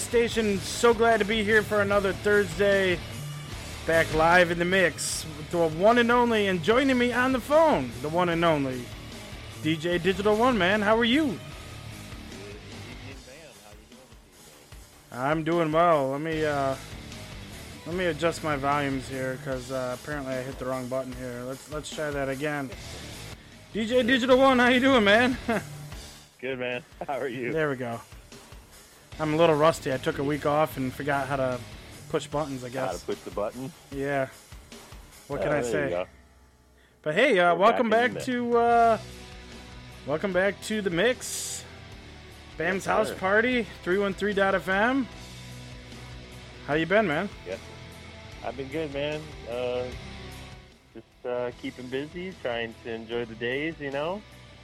Station. So glad to be here for another Thursday. Back live in the mix with the one and only, and joining me on the phone, the one and only DJ Digital One, man. How are you? I'm doing well. Let me adjust my volumes here because apparently I hit the wrong button here. Let's try that again. DJ Digital One, how you doing, man? Good, man. How are you? There we go. I'm a little rusty. I took a week off and forgot how to push buttons, I guess. How to push the button? Yeah. What can I say? You go. But hey, welcome back to to the mix. Bam's Yes, House sir. Party, 313.fm. How you been, man? Yes. I've been good, man. Just keeping busy, trying to enjoy the days, you know.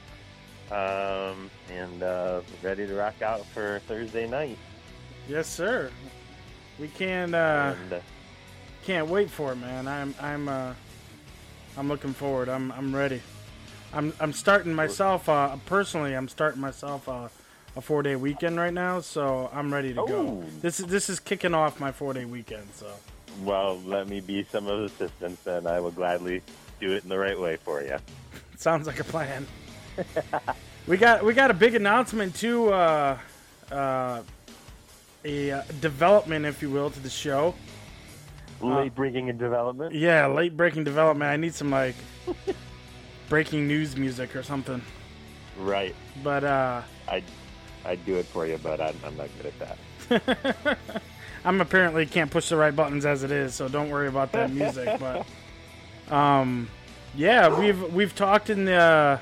And ready to rock out for Thursday night. Yes, sir. We can't wait for it, man. I'm looking forward. I'm ready. I'm starting myself personally. I'm starting myself a 4-day weekend right now, so I'm ready to go. Ooh. This is kicking off my 4-day weekend. So, Well, let me be some of the assistance, and I will gladly do it in the right way for you. sounds like a plan. We got a big announcement too. A development, if you will, to the show. Late breaking in development? Yeah, late breaking development. I need some like breaking news music or something. Right. But I'd do it for you, but I'm not good at that. I'm apparently can't push the right buttons as it is, so don't worry about that music. But yeah, we've talked in the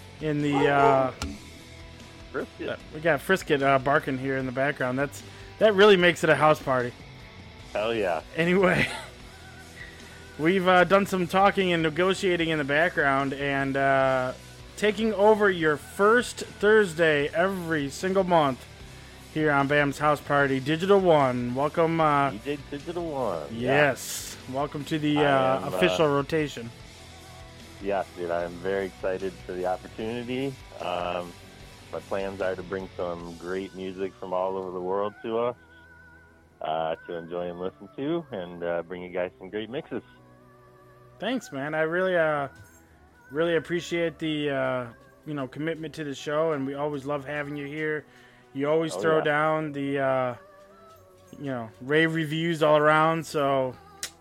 Brisket. we got Frisket barking here in the background. That really makes it a house party. Hell yeah. Anyway, we've done some talking and negotiating in the background, and taking over your first Thursday every single month here on Bam's House Party, Digital One. Welcome. DJ Digital One. Yes, welcome to the I am, official rotation. Yes, dude, I am very excited for the opportunity. My plans are to bring some great music from all over the world to us to enjoy and listen to, and bring you guys some great mixes. Thanks, man. I really appreciate the commitment to the show, and we always love having you here. You always throw yeah. down the rave reviews all around, so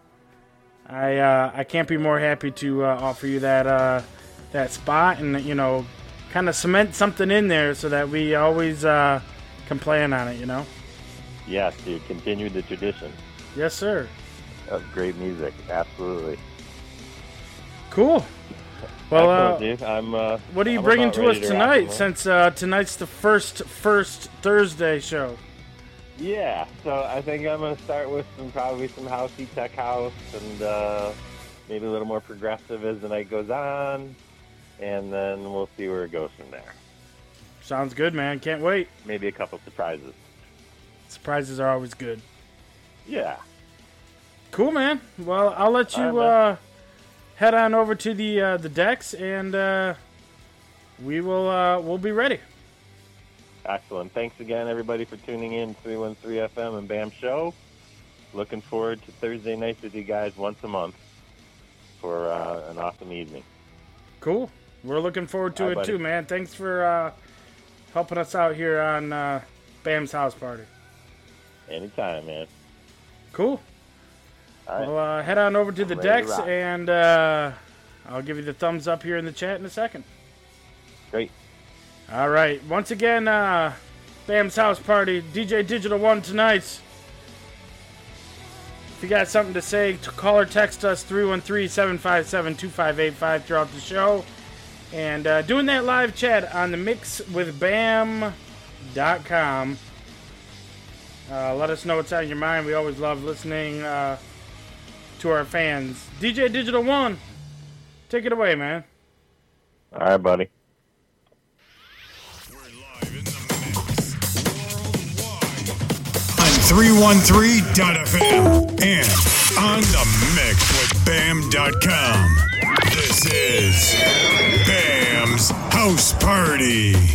I can't be more happy to offer you that spot, and kind of cement something in there so that we always can plan on it. Yes, dude, continue the tradition Yes, sir. of great music. Absolutely. Cool. Well, Excellent, dude. what are you I'm bringing about to ready us to rock tonight? and roll. Since tonight's the first Thursday show. Yeah, so I think I'm going to start with probably some housey tech house, and maybe a little more progressive as the night goes on, and then we'll see where it goes from there. Sounds good, man. Can't wait. Maybe a couple surprises. Surprises are always good. Yeah. Cool, man. Well, I'll let you All right, man. head on over to the decks, and we'll be ready. Excellent. Thanks again, everybody, for tuning in 313 FM and BAM Show. Looking forward to Thursday nights with you guys once a month for an awesome evening. Cool. We're looking forward to All it right, buddy. too, man. Thanks for helping us out here on Bam's House Party. Anytime, man. Cool. All right. Well, head on over to the I'm ready to decks, rock. and I'll give you the thumbs up here in the chat in a second. Great. All right. Once again, Bam's House Party, DJ Digital One tonight. If you got something to say, call or text us 313-757-2585 throughout the show. And doing that live chat on the mixwithbam.com. Let us know what's on your mind. We always love listening to our fans. DJ Digital One, take it away, man. All right, buddy. On 313.fm and on the mix with BAM.com. This is BAM's House Party.